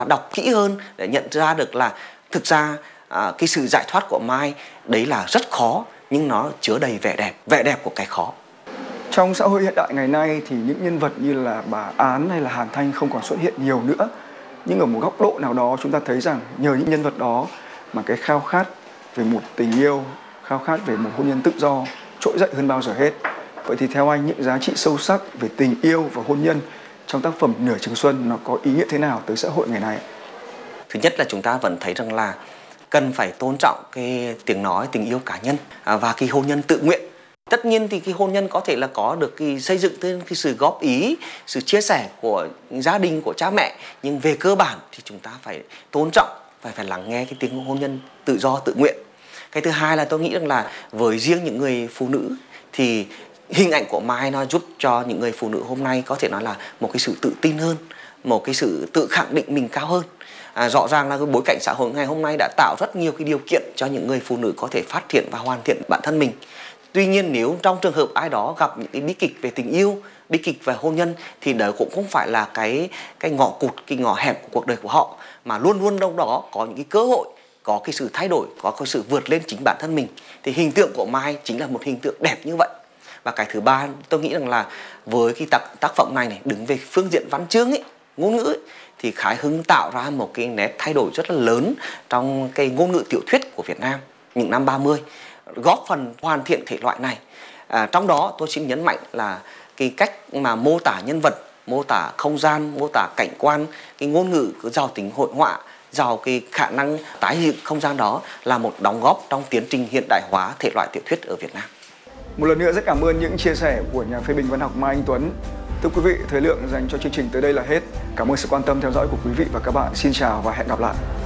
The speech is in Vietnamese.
đọc kỹ hơn để nhận ra được là thực ra cái sự giải thoát của Mai đấy là rất khó, nhưng nó chứa đầy vẻ đẹp của cái khó. Trong xã hội hiện đại ngày nay thì những nhân vật như là bà Án hay là Hàn Thanh không còn xuất hiện nhiều nữa. Nhưng ở một góc độ nào đó chúng ta thấy rằng nhờ những nhân vật đó mà cái khao khát về một tình yêu, khao khát về một hôn nhân tự do trỗi dậy hơn bao giờ hết. Vậy thì theo anh, những giá trị sâu sắc về tình yêu và hôn nhân trong tác phẩm Nửa Chừng Xuân nó có ý nghĩa thế nào tới xã hội ngày nay? Thứ nhất là chúng ta vẫn thấy rằng là cần phải tôn trọng cái tiếng nói tình yêu cá nhân và cái hôn nhân tự nguyện. Tất nhiên thì cái hôn nhân có thể là có được cái xây dựng từ cái sự góp ý, sự chia sẻ của gia đình, của cha mẹ, nhưng về cơ bản thì chúng ta phải tôn trọng, phải lắng nghe cái tiếng hôn nhân tự do tự nguyện. Cái thứ hai là tôi nghĩ rằng là với riêng những người phụ nữ thì hình ảnh của Mai nó giúp cho những người phụ nữ hôm nay có thể nói là một cái sự tự tin hơn, một cái sự tự khẳng định mình cao hơn. Rõ ràng là cái bối cảnh xã hội ngày hôm nay đã tạo rất nhiều cái điều kiện cho những người phụ nữ có thể phát triển và hoàn thiện bản thân mình. Tuy nhiên nếu trong trường hợp ai đó gặp những cái bi kịch về tình yêu, bi kịch về hôn nhân thì đó cũng không phải là cái ngõ cụt, cái ngõ hẹp của cuộc đời của họ, mà luôn luôn đâu đó có những cái cơ hội, có cái sự thay đổi, có cái sự vượt lên chính bản thân mình. Thì hình tượng của Mai chính là một hình tượng đẹp như vậy. Và cái thứ ba tôi nghĩ rằng là với cái tác phẩm này đứng về phương diện văn chương ấy, ngôn ngữ ấy, thì Khải Hưng tạo ra một cái nét thay đổi rất là lớn trong cái ngôn ngữ tiểu thuyết của Việt Nam những năm 30, góp phần hoàn thiện thể loại này. Trong đó tôi xin nhấn mạnh là cái cách mà mô tả nhân vật, mô tả không gian, mô tả cảnh quan, cái ngôn ngữ cứ giàu tính hội họa, giàu cái khả năng tái hiện không gian, đó là một đóng góp trong tiến trình hiện đại hóa thể loại tiểu thuyết ở Việt Nam. Một lần nữa rất cảm ơn những chia sẻ của nhà phê bình văn học Mai Anh Tuấn. Thưa quý vị, thời lượng dành cho chương trình tới đây là hết. Cảm ơn sự quan tâm theo dõi của quý vị và các bạn. Xin chào và hẹn gặp lại.